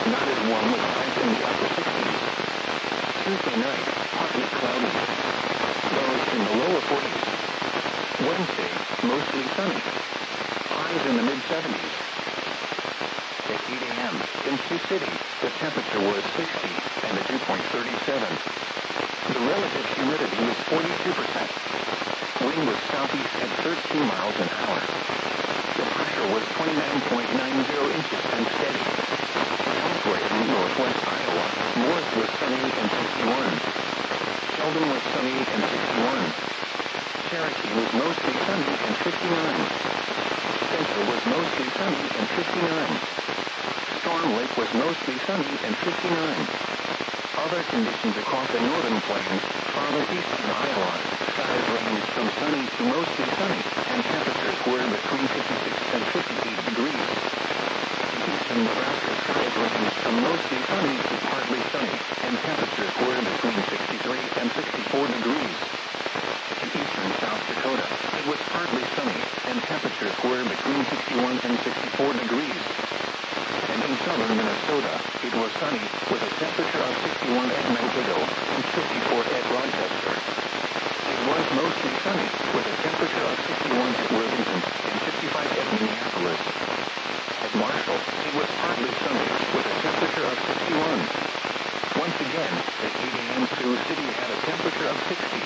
not as warm with highs in the upper 60s. Tuesday night, partly cloudy. Lows in the lower 40s. Wednesday, mostly sunny. Highs in the mid-70s. At 8 a.m., in Sioux City, the temperature was 60 and the dew point 37. The relative humidity was 42%. Wind was southeast at 13 miles an hour. The pressure was 29.90 inches and steady. Elsewhere in northwest Iowa, Morris was sunny and 61. Sheldon was sunny and 61. Cherokee was mostly sunny and 59. Spencer was mostly sunny and 59. Storm Lake was mostly sunny and 59. Other conditions across the northern plains, farther east in Iowa, skies ranged from sunny to mostly sunny, and temperatures were between 56 and 58 degrees. In eastern Nebraska, skies ranged from mostly sunny to partly sunny, and temperatures were between 63 and 64 degrees. In eastern South Dakota, it was partly sunny, and temperatures were between 61 and 64 degrees. And in southern Minnesota, it was sunny, with a temperature of 61 at Mankato and 54 at Rochester. It was mostly sunny, with a temperature of 61 at Worthington and 55 at Minneapolis. At Marshall, it was partly sunny, with a temperature of 61. Once again, at 8 a.m. Sioux City had a temperature of 60.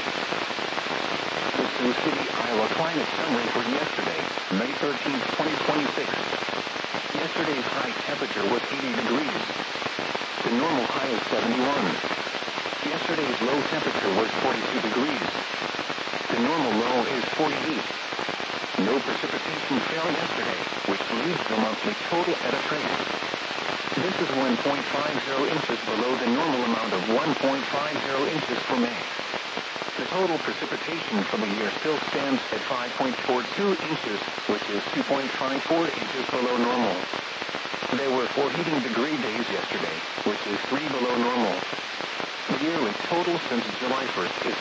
The Sioux City, Iowa climate summary for yesterday, May 13, 2026. Yesterday's high temperature was 80 degrees. The normal high is 71. Yesterday's low temperature was 42 degrees. The normal low is 48. No precipitation fell yesterday, which leaves the monthly total at a trace. This is 1.50 inches below the normal amount of 1.50 inches for May. The total precipitation for the year still stands at 5.42 inches, which is 2.54 inches below normal. There were 4 heating degree days yesterday, which is 3 below normal. The yearly total since July 1st is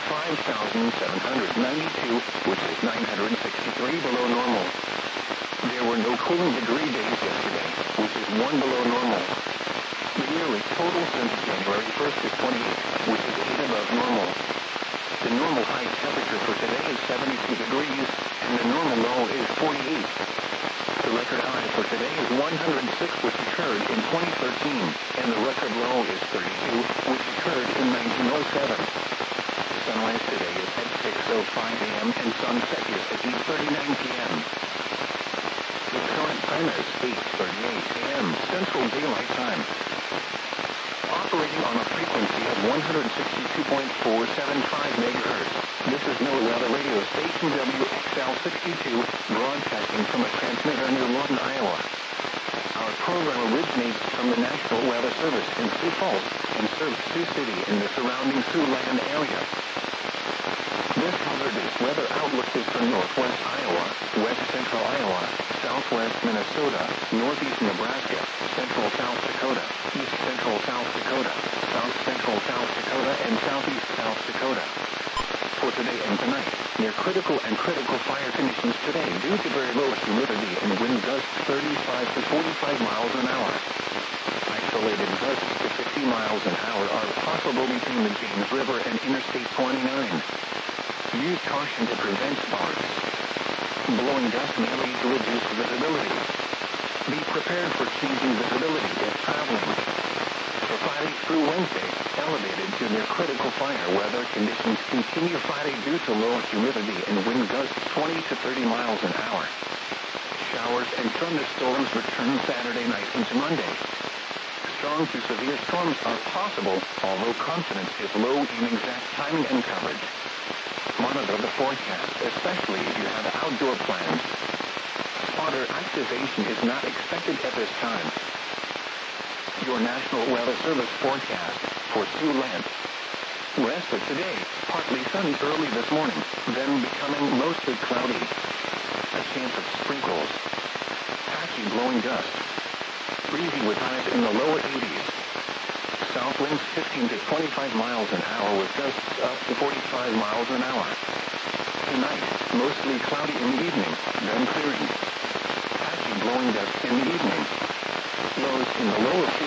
5,792, which is 963 below normal. There were no cooling degree days yesterday, which is 1 below normal. The yearly total since January 1st is 28, which is 8 above normal. The normal high temperature for today is 72 degrees, and the normal low is 48. The record high for today is 106, which occurred in 2013, and the record low is 32, which occurred in 1907. Sunrise today is at 6:05 a.m. and sunset is at 8:39 p.m. The current time is 8:38 a.m. Central Daylight Time. Operating on a frequency of 162.475 megahertz. This is NOAA radio station WXL62, broadcasting from a transmitter near Lawton, Iowa. Our program originates from the National Weather Service in Sioux Falls and serves Sioux City and the surrounding Siouxland area. This hazardous weather outlook is for northwest Iowa, west central Iowa, southwest Minnesota, northeast Nebraska, central South Dakota, east central South Dakota, south central South Dakota, and southeast South Dakota. For today and tonight, near critical and critical fire conditions today due to very low humidity and wind gusts 35 to 45 miles an hour. Isolated gusts to 50 miles an hour are possible between the James River and Interstate 29. Use caution to prevent sparks. Blowing dust may lead to reduced visibility. Be prepared for changing visibility if traveling. For Friday through Wednesday, elevated to near critical fire weather conditions continue Friday due to low humidity and wind gusts 20 to 30 miles an hour. Showers and thunderstorms return Saturday night into Monday. Strong to severe storms are possible, although confidence is low in exact timing and coverage. Monitor the forecast, especially if you have outdoor plans. Spotter activation is not expected at this time. Your National Weather Service forecast for Siouxland. Rest of today, partly sunny early this morning, then becoming mostly cloudy. A chance of sprinkles. Patchy blowing dust. Breezy with highs in the lower 80s. South winds 15 to 25 miles an hour with gusts up to 45 miles an hour. Tonight, mostly cloudy in the evening, then clearing. Patchy blowing dust in the evening. Lows in the lower